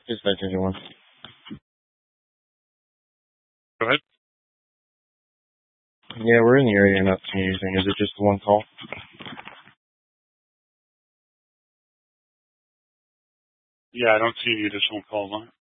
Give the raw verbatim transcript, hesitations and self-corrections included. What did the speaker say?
Dispatch anyone. Go ahead. Yeah, we're in the area, not seeing anything. Is it just the one call? Yeah, I don't see any additional calls on it.